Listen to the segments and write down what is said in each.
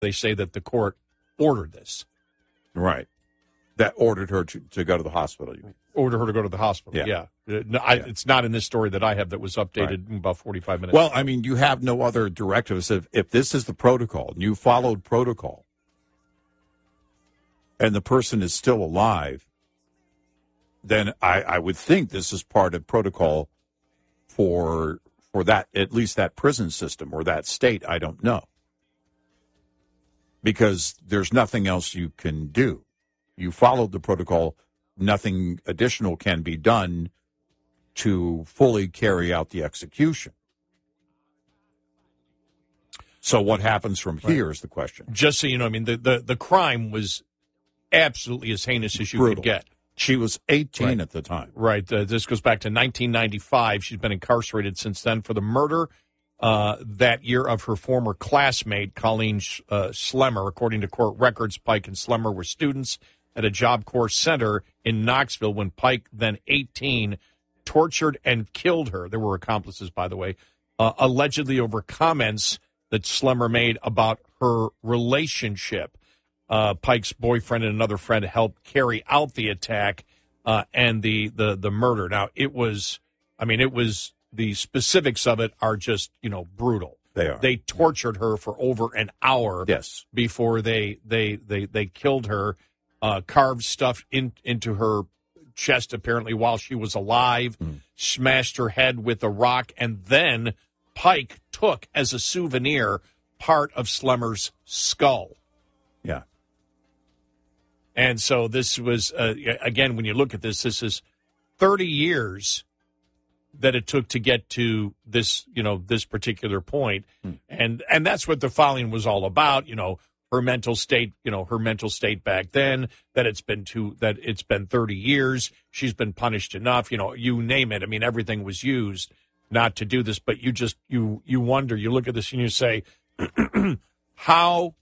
They say that the court ordered this. Right. That ordered her to go to the hospital, you mean? Ordered her to go to the hospital, yeah. It's not in this story that I have that was updated about 45 minutes ago. ago. I mean, you have no other directives. If this is the protocol, and you followed protocol, and the person is still alive, then I would think this is part of protocol for that, at least that prison system or that state. I don't know. Because there's nothing else you can do. You followed the protocol. Nothing additional can be done to fully carry out the execution. So what happens from here is the question. Just so you know, I mean, the crime was absolutely as heinous as you could get. She was 18 at the time. Right. This goes back to 1995. She's been incarcerated since then for the murder that year of her former classmate, Colleen Schlemmer. According to court records, Pike and Schlemmer were students at a Job Corps center in Knoxville when Pike, then 18, tortured and killed her. There were accomplices, by the way, allegedly over comments that Schlemmer made about her relationship. Pike's boyfriend and another friend helped carry out the attack and the murder. Now, it was the specifics of it are just, brutal. They are. They tortured her for over an hour before they killed her, carved stuff into her chest, apparently, while she was alive, smashed her head with a rock, and then Pike took, as a souvenir, part of Schlemmer's skull. Yeah. And so this was, again, when you look at this is 30 years that it took to get to this, this particular point. And that's what the filing was all about, her mental state, back then, that it's been 30 years. She's been punished enough, you name it. I mean, everything was used not to do this, but you wonder, you look at this and you say, how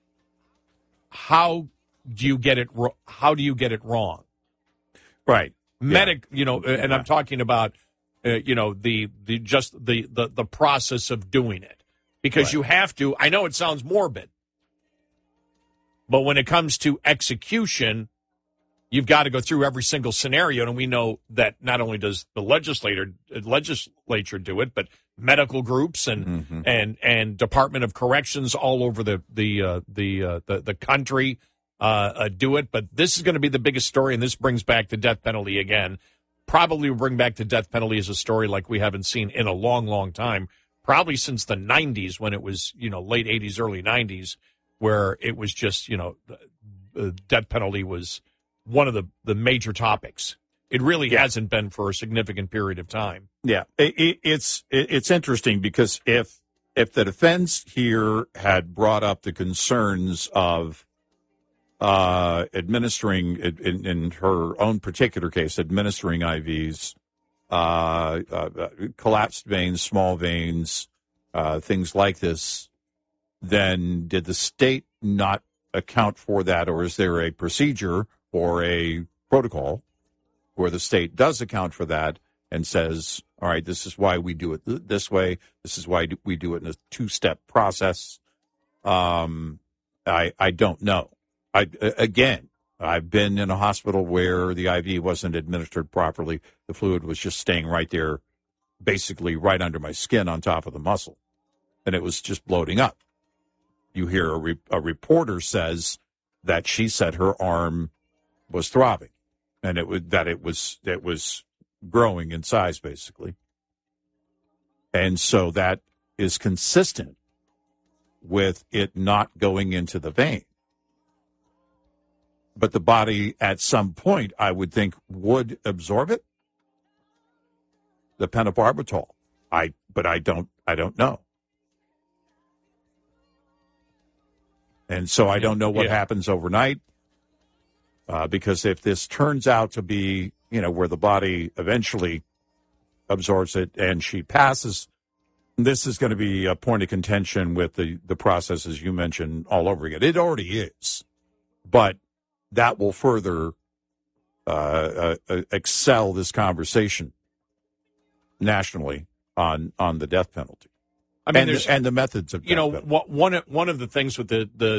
do you get it? How do you get it wrong? Right. And I'm talking about, the process of doing it, because you have to. I know it sounds morbid, but when it comes to execution, you've got to go through every single scenario, and we know that not only does the legislature do it, but medical groups and Department of Corrections all over the country. Do it, but this is going to be the biggest story, and this brings back the death penalty again. Probably will bring back the death penalty as a story like we haven't seen in a long, long time, probably since the 90s, when it was, late 80s, early 90s, where it was just, the death penalty was one of the major topics. It really hasn't been for a significant period of time. Yeah, it's interesting because if the defense here had brought up the concerns of administering, in her own particular case, administering IVs, collapsed veins, small veins, things like this, then did the state not account for that, or is there a procedure or a protocol where the state does account for that and says, all right, this is why we do it this way, this is why we do it in a two-step process? I don't know. I've been in a hospital where the IV wasn't administered properly. The fluid was just staying right there, basically right under my skin on top of the muscle, and it was just bloating up. You hear a reporter says that she said her arm was throbbing, and it was growing in size, basically. And so that is consistent with it not going into the vein. But the body, at some point, I would think, would absorb it. The pentobarbital. But I don't know. And so I don't know what happens overnight. Because if this turns out to be, where the body eventually absorbs it and she passes, this is going to be a point of contention with the processes you mentioned all over again. It already is. But that will further excel this conversation nationally on the death penalty. I mean, and the methods of death penalty. One of the things with the